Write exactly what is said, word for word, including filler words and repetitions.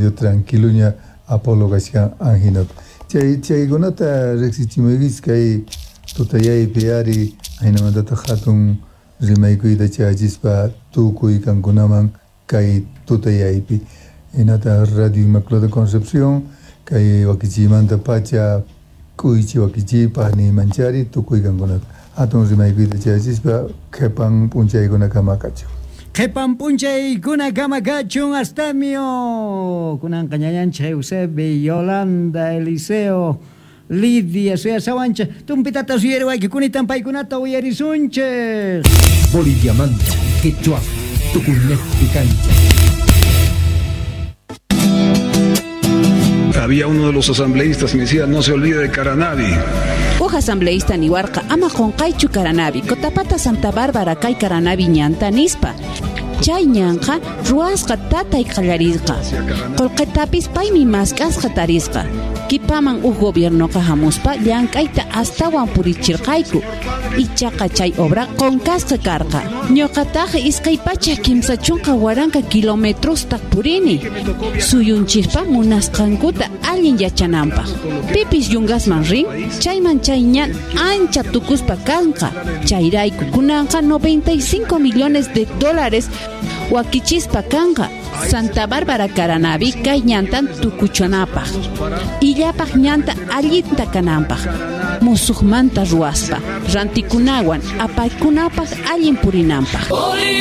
Yo tranquiluña Apolo Gashan Anginot. Chay chaygunata rexichimagis kay tutayay piari aynamandata hatun rimaykuyta chayachispa tukuy kankunaman kay tutayaypi. Inata Radio Inmaculada Concepción kay wakichimanta pacha kuychi wakichi pani manchari tukuy kankunata. Hatun rimaykuyta chayachispa kepan punchaykuna kamakachu. Kepan punchay kuna kamakachu Astamio kunan kañañancha Eusebio, Yolanda, Eliseo, Lidia, Soya Sawancha, tumpitata suyerwa que kunitan paikunata uyarisunche. Bolivia manta, quechua, tucunet picancha. Había uno de los asambleístas que me decía, no se olvide de Caranavi. Uja asambleísta niwarqa ama qonqaychu Caranavi, Cotapata Santa Bárbara kay Caranavi ñanta nispa. Chay ñanqa ruasqa tatay qallarisqa. Qolqetapis paymi masqasqa tarisqa. Kipaman uj gobiernoqa hamuspa llank'ayta astawan purichirqayku. Ichaqa chay obra qonqasqa karqa. Ñuqataqa iskay pacha kimsa chunqa waranqa kilometrostaq purini. Suyunchispa munasqankuta allin yachananpaq. Pipis yungasman rin, chayman chay ñan ancha tukuspa kanqa. Chayrayku kunanqa noventa y cinco millones de dólares wakichispa kanqa. Santa Bárbara Caranavi kay ñantan tukuchunapaq. Illapaq ñanta allinta kananpaq. Musuqmanta ruwaspa, rantikunawan apaykunapaq allin purinanpaq.